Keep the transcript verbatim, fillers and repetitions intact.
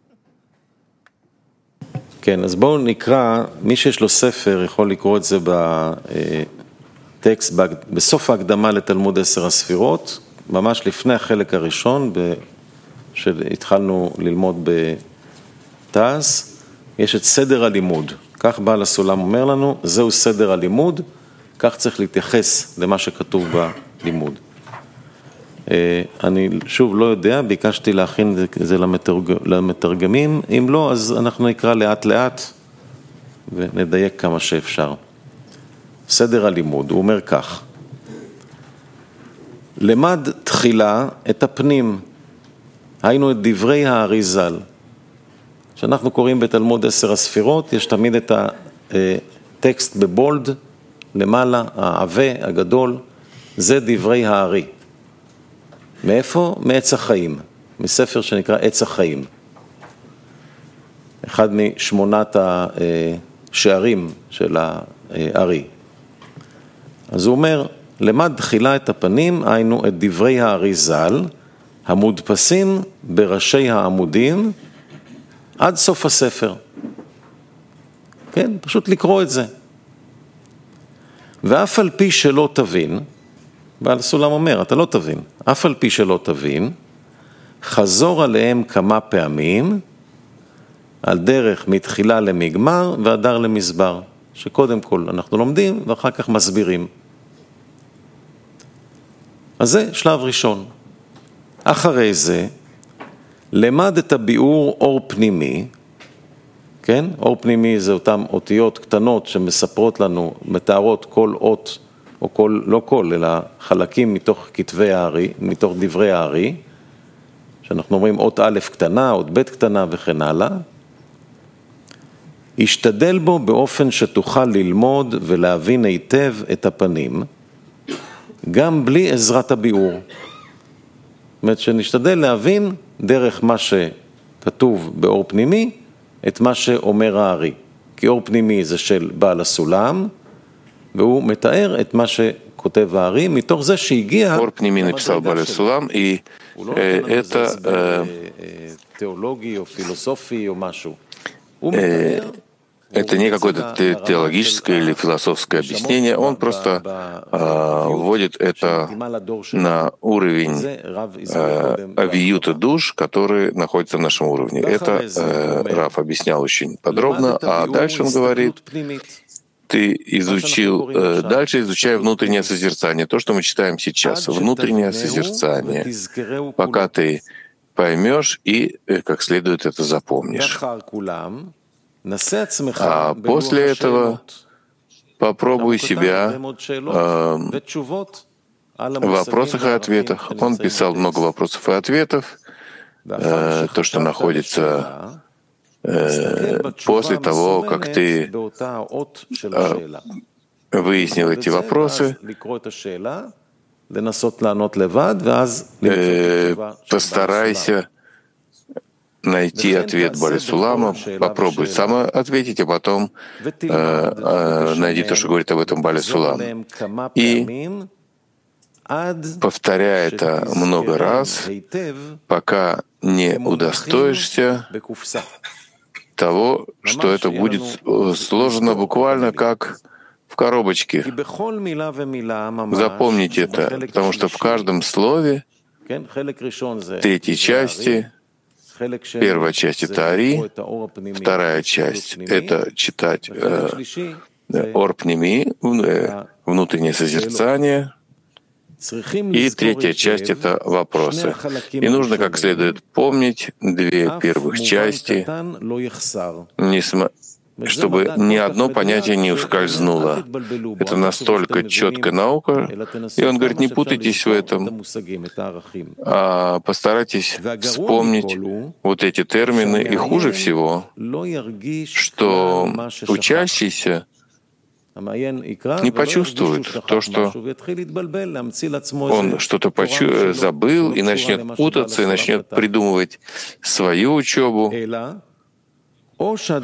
כן, אז בואו נקרא, מי שיש לו ספר יכול לקרוא את זה בטקסט, בסוף ההקדמה לתלמוד עשר הספירות, ממש לפני החלק הראשון שהתחלנו ללמוד בתעש, יש את סדר הלימוד. כך בעל הסולם אומר לנו, זהו סדר הלימוד, כך צריך להתייחס למה שכתוב בלימוד. אני שוב לא יודע, ביקשתי להכין את זה למתרגמים, אם לא, אז אנחנו נקרא לאט לאט ונדייק כמה שאפשר. סדר הלימוד, הוא אומר כך, למד תחילה את הפנים, היינו את דברי הארי ז"ל. כשאנחנו קוראים בתלמוד עשר הספירות, יש תמיד את הטקסט בבולד, למעלה, העבה, הגדול, זה דברי הארי. מאיפה? מעץ החיים, מספר שנקרא עץ החיים. אחד משמונת השערים של הארי. אז הוא אומר, למד תחילה את הפנים, היינו את דברי הארי ז"ל, המודפסים בראשי העמודים, עד סוף הספר. כן, פשוט לקרוא את זה. ואף על פי שלא תבין, בעל הסולם אומר, אתה לא תבין, אף על פי שלא תבין, חזור עליהם כמה פעמים, על דרך מתחילה למגמר והדר למסבר, שקודם כל אנחנו לומדים ואחר כך מסבירים. אז זה שלב ראשון. אחרי זה, למד את הביאור אור פנימי, כן? אור פנימי זה אותן אותיות קטנות שמספרות לנו, מתארות כל אות, או כל, לא כל, אלא חלקים מתוך כתבי הארי, מתוך דברי הארי, שאנחנו אומרים אות א' קטנה, אות ב' קטנה וכן הלאה, השתדל בו באופן שתוכל ללמוד ולהבין היטב את הפנים, גם בלי עזרת הביאור. זאת אומרת שנשתדל להבין דרך מה שכתוב באור פנימי, את מה שאומר הארי. כי אור פנימי זה של בעל הסולם, והוא מתאר את מה שכותב הארי, מתוך זה שהגיע... אור פנימי написал בעל הסולם, и это... תיאולוגי או פילוסופי או משהו. הוא מתאר... Это не какое-то теологическое или философское объяснение, он просто э, вводит это на уровень э, авиюта душ, который находится в нашем уровне. Это э, Раф объяснял очень подробно, а дальше он говорит, ты изучил, э, дальше изучай внутреннее созерцание, то, что мы читаем сейчас, внутреннее созерцание, пока ты поймешь и как следует это запомнишь. А после этого попробуй себя э, в вопросах и ответах. Он писал много вопросов и ответов, э, то, что находится э, после того, как ты э, выяснил эти вопросы. Э, постарайся найти ответ Баали Сулама, попробуй сам ответить, а потом э, э, найди то, что говорит об этом Баали Сулам. И повторяй это много раз, пока не удостоишься того, что это будет сложено буквально как в коробочке. Запомните это, потому что в каждом слове третьей части первая часть — это Ари, вторая часть — это читать э, ор пними, э, внутреннее созерцание, и третья часть — это вопросы. И нужно как следует помнить две первых части, чтобы ни одно понятие не ускользнуло. Это настолько четкая наука, и он говорит, не путайтесь в этом, а постарайтесь вспомнить вот эти термины. И хуже всего, что учащийся не почувствует то, что он что-то почу- забыл и начнет путаться, и начнет придумывать свою учебу.